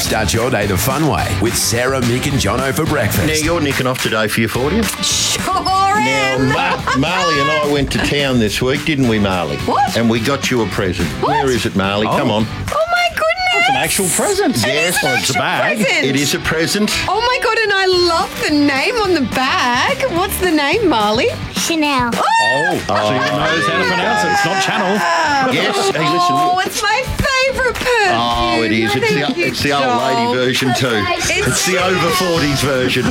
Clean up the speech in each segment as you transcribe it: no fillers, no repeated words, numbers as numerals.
Start your day the fun way with Sarah, Mick and Jono for breakfast. Now, you're nicking off today for your 40th? Sure am. Now, Marley and I went to town this week, didn't we, Marley? What? And we got you a present. What? Where is it, Marley? Come on. Oh my goodness. It's an actual present. Yes, It's an it's a actual bag. present. It is a present. Oh my god, and I love the name on the bag. What's the name, Marley? Chanel. So you knows how to pronounce it. It's not Channel. Yes. Hey, Oh, listen. it's my favourite perfume. Oh, it is. It's the old lady version too. It's the over 40s version.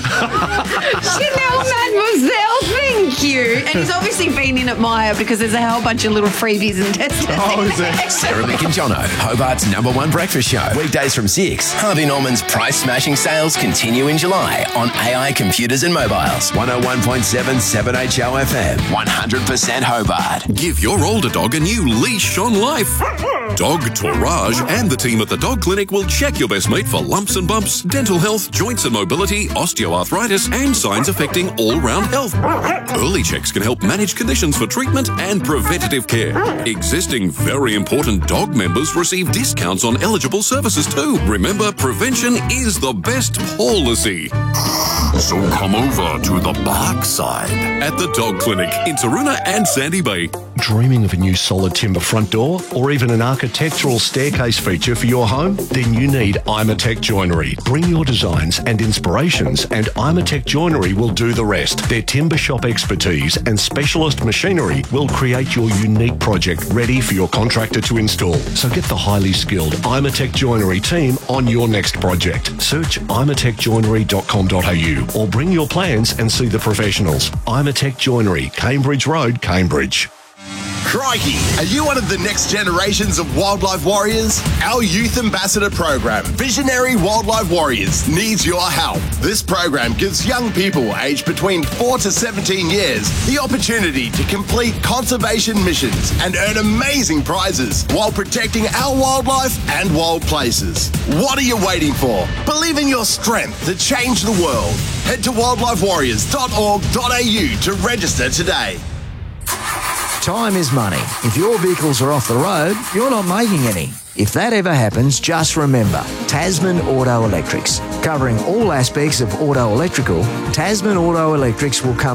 Chanel Mademoiselle, thank you. And he's obviously been in at Myer because there's a whole bunch of little freebies and tests. Oh, is it? Sarah, Mick and Jono, Hobart's #1 breakfast show. Weekdays from 6. Harvey Norman's price-smashing sales continue in July on AI computers and mobiles. 101.7 7HO FM. 100% Hobart. Give your older dog a new leash on life. Dog Tourage and the team at the Dog Clinic will check your best mate for lumps and bumps, dental health, joints and mobility, osteoarthritis, and signs affecting all-round health. Early checks can help manage conditions for treatment and preventative care. Existing very important dog members receive discounts on eligible services too. Remember, prevention is the best policy. So come over to the bark side at the Dog Clinic in Taroona and Sandy Bay. Dreaming of a new solid timber front door or even an architectural staircase feature for your home? Then you need Imatec Joinery. Bring your designs and inspirations and Imatec Joinery will do the rest. Their timber shop expertise and specialist machinery will create your unique project ready for your contractor to install. So get the highly skilled Imatec Joinery team on your next project. Search imatecjoinery.com.au or bring your plans and see the professionals. Imatec Joinery, Cambridge Road, Cambridge. Crikey! Are you one of the next generations of wildlife warriors? Our Youth Ambassador program, Visionary Wildlife Warriors, needs your help. This program gives young people aged between 4 to 17 years the opportunity to complete conservation missions and earn amazing prizes while protecting our wildlife and wild places. What are you waiting for? Believe in your strength to change the world. Head to wildlifewarriors.org.au to register today. Time is money. If your vehicles are off the road, you're not making any. If that ever happens, just remember, Tasman Auto Electrics. Covering all aspects of auto electrical, Tasman Auto Electrics will come